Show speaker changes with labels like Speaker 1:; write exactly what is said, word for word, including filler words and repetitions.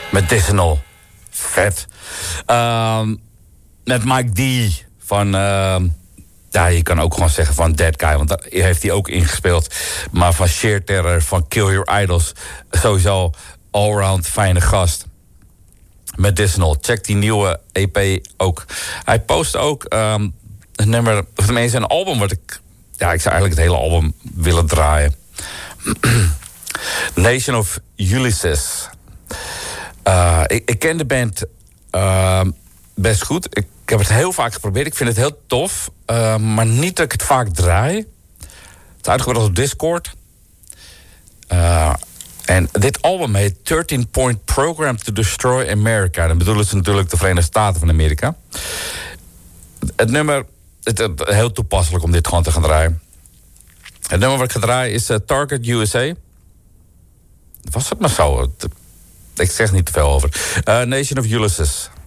Speaker 1: Medicinal. Vet. Uh, met Mike D. van... Uh, ja, je kan ook gewoon zeggen van Dead Guy, want daar heeft hij ook ingespeeld. Maar van Sheer Terror, van Kill Your Idols. Sowieso allround fijne gast. Medicinal. Check die nieuwe E P ook. Hij post ook um, een nummer, of tenminste een album wat ik... Ja, ik zou eigenlijk het hele album willen draaien. Nation of Ulysses. Uh, ik, ik ken de band uh, best goed. Ik, ik heb het heel vaak geprobeerd. Ik vind het heel tof. Uh, maar niet dat ik het vaak draai. Het is uitgebracht op Discord. Uh, en dit album heet thirteen point Program to Destroy America. Dan bedoelen ze natuurlijk de Verenigde Staten van Amerika. Het nummer... Het, het, heel toepasselijk om dit gewoon te gaan draaien. Het nummer wat ik ga draaien is uh, Target U S A. Was het maar zo? Ik zeg niet te veel over. Uh, Nation of Ulysses.